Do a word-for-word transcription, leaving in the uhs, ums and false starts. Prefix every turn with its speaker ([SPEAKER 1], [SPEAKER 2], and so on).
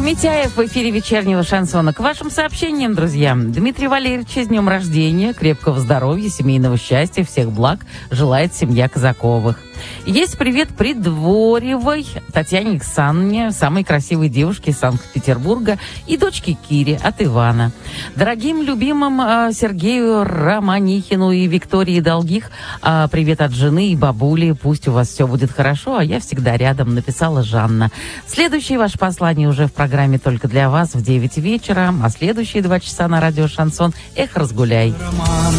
[SPEAKER 1] Митяев в эфире вечернего шансона. К вашим сообщениям, друзья. Дмитрий Валерьевич, с днем рождения, крепкого здоровья, семейного счастья, всех благ желает семья Казаковых. Есть привет Придворьевой Татьяне Александровне, самой красивой девушке из Санкт-Петербурга, и дочке Кире от Ивана. Дорогим любимым э, Сергею Романихину и Виктории Долгих э, привет от жены и бабули. Пусть у вас все будет хорошо, а я всегда рядом, написала Жанна. Следующее ваше послание уже в программе «Только для вас» в девять вечера, а следующие два часа на радио «Шансон» «Эх, разгуляй».